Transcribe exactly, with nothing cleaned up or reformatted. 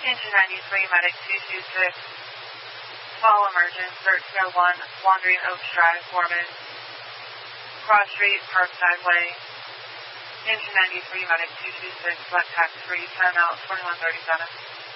Engine ninety-three, Medic two two six. Small emergence, thirteen oh one, Wandering Oaks Drive, Foreman. Cross Street, Parkside Way. Engine ninety-three, Medic two two six, select taxi three, turn out twenty-one thirty-seven.